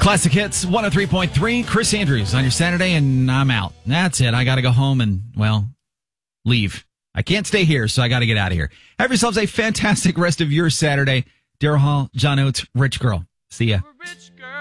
Classic Hits 103.3. Chris Andrews on your Saturday, and I'm out. That's it. I got to go home and, well, leave. I can't stay here, so I got to get out of here. Have yourselves a fantastic rest of your Saturday. Daryl Hall, John Oates, Rich Girl. See ya.